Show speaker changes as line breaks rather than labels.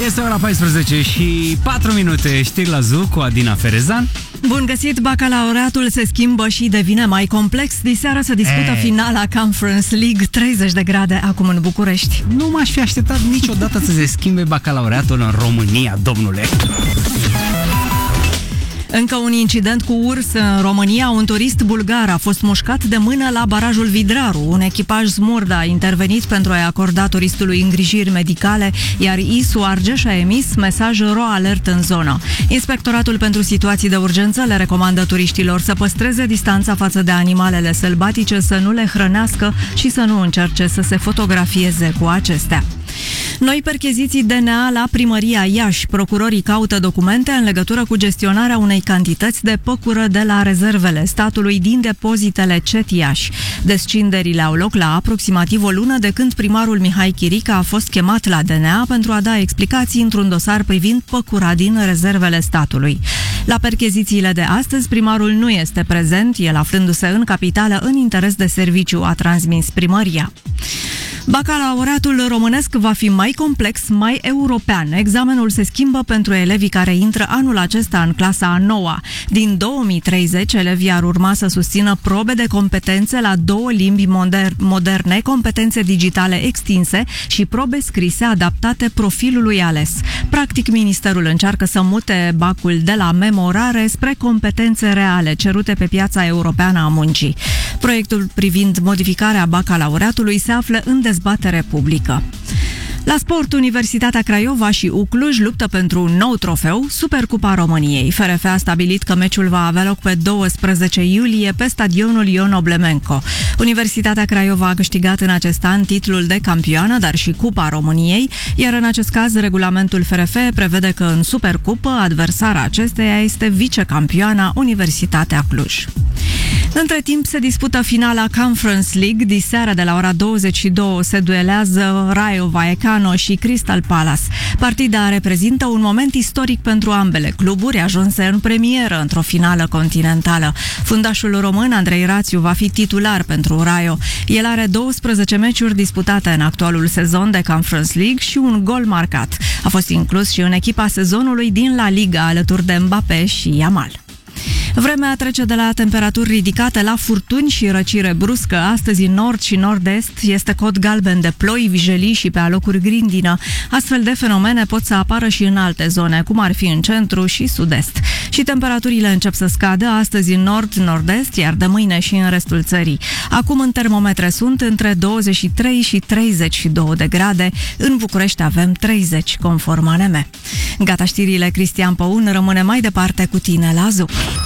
Este ora 14 și 4 minute. Știri la zi cu Adina Ferezan.
Bun găsit, bacalaureatul se schimbă și devine mai complex. Diseară se dispută finala Conference League, 30 de grade acum în București.
Nu m-aș fi așteptat niciodată să se schimbe bacalaureatul în România, domnule.
Încă un incident cu urs în România. Un turist bulgar a fost mușcat de mână la barajul Vidraru. Un echipaj smurd a intervenit pentru a-i acorda turistului îngrijiri medicale, iar ISU Argeș a emis mesaj RO alert în zonă. Inspectoratul pentru situații de urgență le recomandă turiștilor să păstreze distanța față de animalele sălbatice, să nu le hrănească și să nu încerce să se fotografieze cu acestea. Noi percheziții DNA la Primăria Iași. Procurorii caută documente în legătură cu gestionarea unei cantități de păcură de la rezervele statului din depozitele CET Iași. Descinderile au loc la aproximativ o lună de când primarul Mihai Chirica a fost chemat la DNA pentru a da explicații într-un dosar privind păcura din rezervele statului. La perchezițiile de astăzi, primarul nu este prezent, el aflându-se în capitală în interes de serviciu, a transmis primăria. Bacalaureatul românesc va fi mai complex, mai european. Examenul se schimbă pentru elevii care intră anul acesta în clasa a 9-a. Din 2030, elevii ar urma să susțină probe de competențe la 2 limbi moderne, competențe digitale extinse și probe scrise adaptate profilului ales. Practic, ministerul încearcă să mute bacul de la memorare spre competențe reale, cerute pe piața europeană a muncii. Proiectul privind modificarea bacalaureatului se află în dezbatere publică. La sport, Universitatea Craiova și Cluj luptă pentru un nou trofeu, Supercupa României. FRF a stabilit că meciul va avea loc pe 12 iulie pe stadionul Ion Oblemenco. Universitatea Craiova a câștigat în acest an titlul de campioană, dar și Cupa României, iar în acest caz regulamentul FRF prevede că în Supercupă adversara acesteia este vicecampioana Universitatea Cluj. Între timp se dispută finala Conference League. Diseară de la ora 22 se duelează Rayo Vallecano și Crystal Palace. Partida reprezintă un moment istoric pentru ambele cluburi, ajunse în premieră într-o finală continentală. Fundașul român Andrei Rațiu va fi titular pentru Rayo. El are 12 meciuri disputate în actualul sezon de Conference League și un gol marcat. A fost inclus și în echipa sezonului din La Liga alături de Mbappé și Yamal. Vremea trece de la temperaturi ridicate la furtuni și răcire bruscă. Astăzi în nord și nord-est este cod galben de ploi, vijelii și pe alocuri grindină. Astfel de fenomene pot să apară și în alte zone, cum ar fi în centru și sud-est. Și temperaturile încep să scadă astăzi în nord, nord-est, iar de mâine și în restul țării. Acum în termometre sunt între 23 și 32 de grade. În București avem 30, conform ANM. Gata știrile, Cristian Păun rămâne mai departe cu tine la ZUP.